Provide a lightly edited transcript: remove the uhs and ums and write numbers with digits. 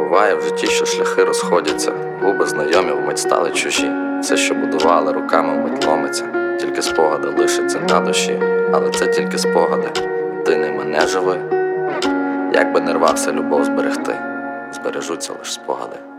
Буває в житті, що шляхи розходяться, губи знайомі вмить стали чужі. Все, що будували руками, вмить ломиться. Тільки спогади лишаться на душі, але це тільки спогади, ти ними не живи. Як би не рвався любов зберегти, збережуться лиш спогади.